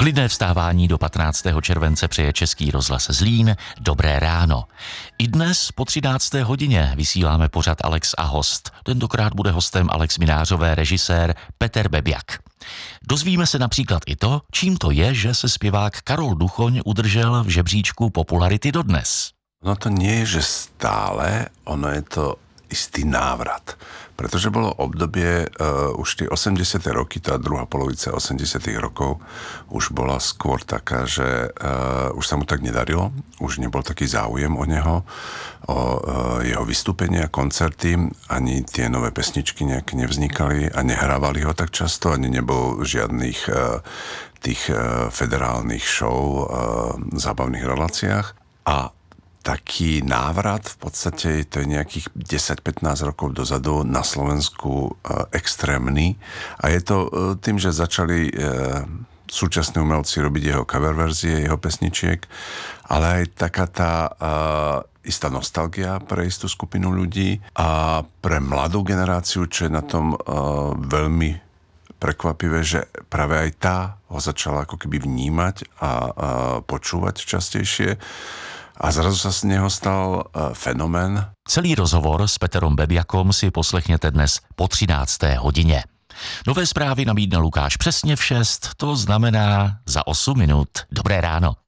Klidné vstávání do 15. července přeje Český rozhlas Zlín. Dobré ráno. I dnes po 13. hodině vysíláme pořad Alex a host. Tentokrát bude hostem Alex Minářové režisér Peter Bebiak. Dozvíme se například i to, čím to je, že se zpěvák Karol Duchoň udržel v žebříčku popularity dodnes. No to nie je, že stále, ono je to istý návrat. Pretože bolo obdobie, už tie 80. roky, tá druhá polovica 80. rokov, už bola skôr taká, že už sa mu tak nedarilo, už nebol taký záujem o neho, o jeho vystúpenia, koncerty, ani tie nové pesničky nejak nevznikali a nehrávali ho tak často, ani nebol žiadnych tých federálnych show, zábavných reláciách. A taký návrat, v podstate to je nejakých 10-15 rokov dozadu na Slovensku extrémny. A je to tým, že začali súčasní umelci robiť jeho cover verzie, jeho pesničiek, ale aj taká tá istá nostalgia pre istú skupinu ľudí a pre mladú generáciu, čo je na tom veľmi prekvapivé, že práve aj tá ho začala ako keby vnímať a počúvať častejšie. A zrazu sa z neho stal fenomén. Celý rozhovor s Peterom Bebiakom si poslechněte dnes po 13. hodině. Nové zprávy nabídne Lukáš přesně v 6, to znamená za 8 minut. Dobré ráno.